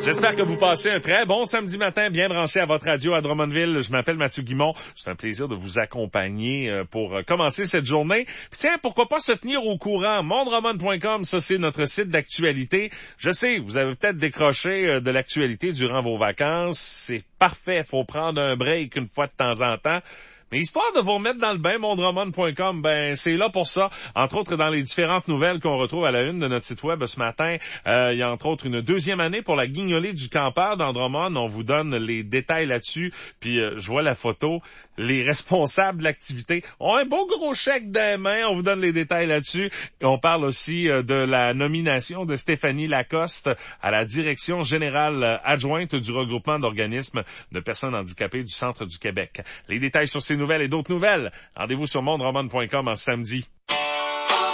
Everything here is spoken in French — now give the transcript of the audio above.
J'espère que vous passez un très bon samedi matin, bien branché à votre radio à Drummondville. Je m'appelle Mathieu Guimont. C'est un plaisir de vous accompagner pour commencer cette journée. Puis tiens, pourquoi pas se tenir au courant? Mondrommond.com, ça c'est notre site d'actualité. Je sais, vous avez peut-être décroché de l'actualité durant vos vacances. C'est parfait, faut prendre un break une fois de temps en temps. Mais histoire de vous remettre dans le bain, mondrommond.com, ben c'est là pour ça. Entre autres, dans les différentes nouvelles qu'on retrouve à la une de notre site web ce matin, il y a entre autres une deuxième année pour la guignolée du campeur dans Drummond. On vous donne les détails là-dessus. Puis je vois la photo. Les responsables de l'activité ont un beau gros chèque dans les mains. On vous donne les détails là-dessus. Et on parle aussi de la nomination de Stéphanie Lacoste à la direction générale adjointe du regroupement d'organismes de personnes handicapées du Centre du Québec. Les détails sur ces nouvelles et d'autres nouvelles, rendez-vous sur mondrommond.com en samedi.